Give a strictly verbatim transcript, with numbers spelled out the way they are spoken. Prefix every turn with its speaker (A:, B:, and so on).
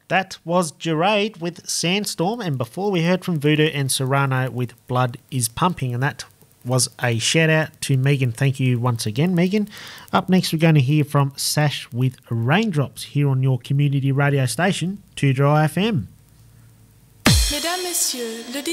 A: That was Gerade with Sandstorm, and before we heard from Voodoo and Serrano with Blood is Pumping, and that was a shout out to Megan. Thank you once again, Megan. Up next, we're going to hear from Sash with Raindrops here on your community radio station, two Dry F M.
B: Mesdames, Messieurs, le